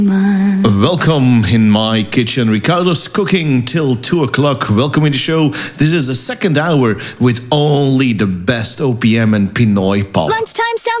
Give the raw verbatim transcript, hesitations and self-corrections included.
Welcome in my kitchen. Ricardo's cooking till two o'clock. Welcome in the show. This is the second hour with only the best O P M and Pinoy pop. Lunchtime sounds